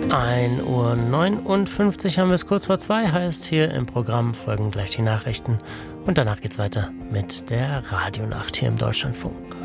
1:59 Uhr haben wir es, kurz vor 2, heißt hier im Programm folgen gleich die Nachrichten und danach geht's weiter mit der Radionacht hier im Deutschlandfunk.